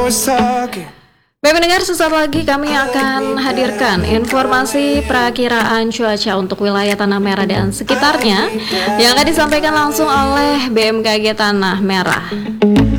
Baik pendengar, sesaat lagi kami akan hadirkan informasi perakiraan cuaca untuk wilayah Tanah Merah dan sekitarnya yang akan disampaikan langsung oleh BMKG Tanah Merah.